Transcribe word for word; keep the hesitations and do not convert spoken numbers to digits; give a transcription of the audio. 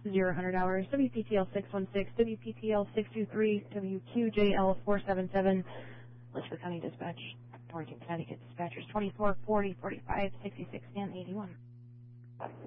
zero one hundred hours, W P T L six one six, W P T L six two three, W Q J L four seven seven, Litchfield County Dispatch, Torrington, Connecticut, dispatchers twenty-four, forty, forty-five, sixty-six, and eighty-one.